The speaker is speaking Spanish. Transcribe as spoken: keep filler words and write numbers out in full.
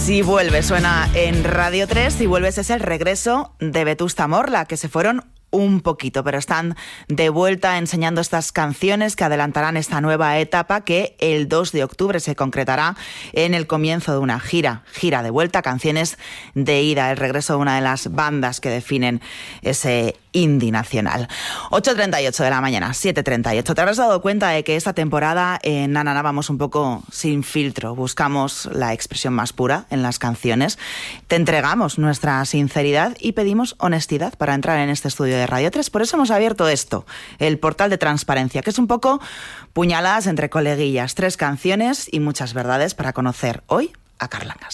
Si vuelves, suena en Radio tres. Si vuelves es el regreso de Vetusta Morla, que se fueron un poquito, pero están de vuelta enseñando estas canciones que adelantarán esta nueva etapa que el dos de octubre se concretará en el comienzo de una gira, gira de vuelta, canciones de ida, el regreso de una de las bandas que definen ese indie nacional. ocho treinta y ocho de la mañana, siete treinta y ocho. Te habrás dado cuenta de que esta temporada en Na Na Na vamos un poco sin filtro, buscamos la expresión más pura en las canciones, te entregamos nuestra sinceridad y pedimos honestidad para entrar en este estudio de Radio tres. Por eso hemos abierto esto, el portal de transparencia, que es un poco puñaladas entre coleguillas, tres canciones y muchas verdades para conocer hoy a Carlangas.